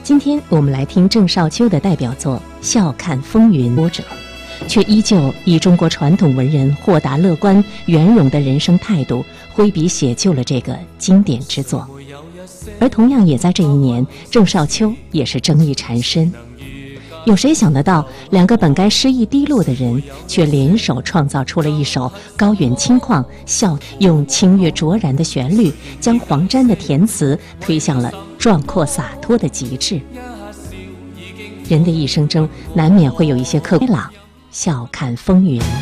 今天我们来听郑少秋的代表作《笑看风云》，播者却依旧以中国传统文人豁达乐观、圆融的人生态度，挥笔写就了这个经典之作。而同样也在这一年，郑少秋也是争议缠身。有谁想得到，两个本该失意低落的人，却联手创造出了一首高远轻旷、用清越卓然的旋律，将黄沾的填词推向了壮阔洒脱的极致。人的一生中，难免会有一些刻苦。笑看风云。